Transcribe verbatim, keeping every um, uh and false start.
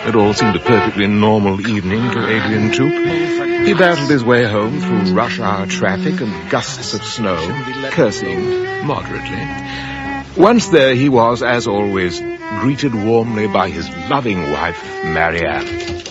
It all seemed a perfectly normal evening to Adrian Toop. He battled his way home through rush-hour traffic and gusts of snow, cursing moderately. Once there, he was, as always, greeted warmly by his loving wife, Marianne.